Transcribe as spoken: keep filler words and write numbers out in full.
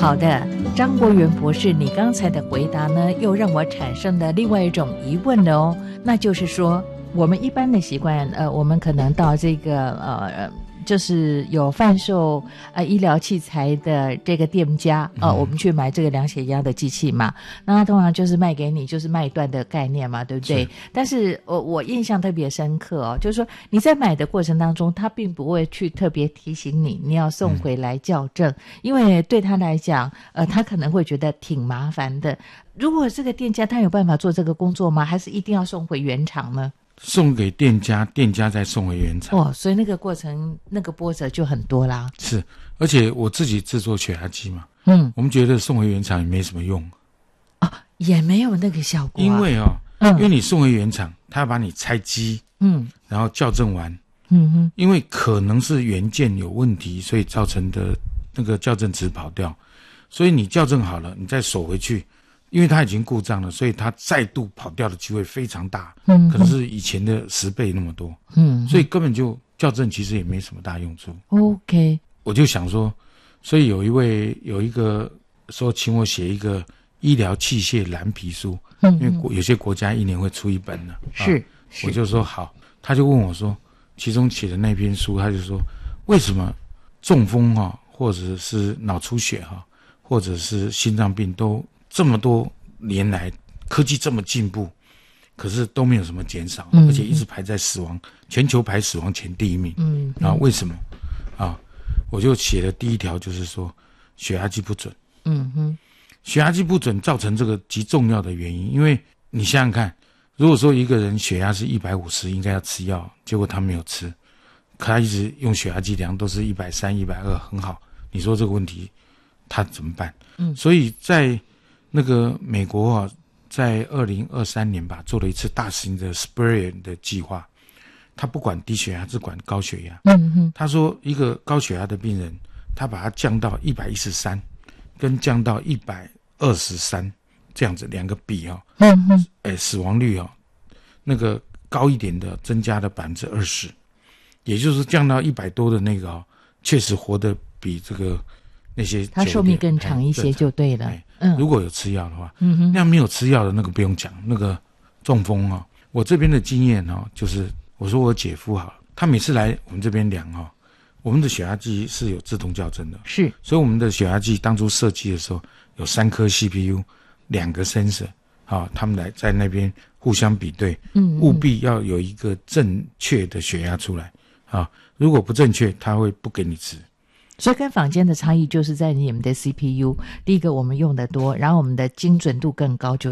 好的，张国元博士，你刚才的回答呢，又让我产生了另外一种疑问了哦，那就是说，我们一般的习惯，呃，我们可能到这个呃。就是有贩售呃医疗器材的这个店家哦、呃嗯，我们去买这个量血压的机器嘛，那它通常就是卖给你，就是卖断的概念嘛，对不对？是但是我我印象特别深刻哦，就是说你在买的过程当中，他并不会去特别提醒你，你要送回来校正，嗯、因为对他来讲，呃，他可能会觉得挺麻烦的。如果这个店家他有办法做这个工作吗？还是一定要送回原厂呢？ 送给店家，店家再送回原厂。 哦，所以那个过程那个波折就很多啦。 是，而且我自己制作血压机嘛， 嗯， 我们觉得送回原厂也没什么用啊、哦，也没有那个效果、啊。 因为哦，嗯，因为你送回原厂，他要把你拆机，嗯，然后校正完，嗯哼，因为可能是元件有问题，所以造成的那个校正值跑掉，所以你校正好了，你再锁回去。因为它已经故障了，所以它再度跑掉的机会非常大，嗯，可能是以前的十倍那么多，嗯，所以根本就校正其实也没什么大用处。 OK， 我就想说，所以有一位有一个说请我写一个医疗器械蓝皮书，嗯，因为有些国家一年会出一本呢， 是、 啊，我就说好，他就问我说，其中写的那篇书，他就说为什么中风哈、啊，或者是脑出血哈、啊，或者是心脏病都这么多年来科技这么进步，可是都没有什么减少，嗯、而且一直排在死亡全球排死亡前第一名。嗯，啊，为什么？啊，我就写了第一条，就是说血压计不准。嗯哼，血压计不准造成这个极重要的原因，因为你想想看，如果说一个人血压是一百五十，应该要吃药，结果他没有吃，可他一直用血压计量都是一百三、一百二，很好，你说这个问题他怎么办？嗯，所以在那个美国啊，在二零二三年吧，做了一次大型的 Spur 的计划。他不管低血压，只管高血压。嗯哼，他说一个高血压的病人，他把它降到一百一十三，跟降到一百二十三这样子两个比啊、哦，嗯哼，哎，死亡率啊、哦，那个高一点的增加了百分之二十，也就是降到一百多的那个啊、哦，确实活得比这个。那些他寿命更长一些就对了。 嗯，如果有吃药的话，嗯哼，那样没有吃药的那个不用讲，那个中风啊、哦，我这边的经验哦，就是我说我姐夫好了，他每次来我们这边量哦，我们的血压计是有自动校正的， 是， 所以我们的血压计当初设计的时候有三颗 C P U， 两个 sensor， 啊，他们来在那边互相比对，嗯，务必要有一个正确的血压出来啊，如果不正确，他会不给你吃。 所以跟坊间的差异就是在你们的 C P U， 第一个我们用的多，然后我们的精准度更高就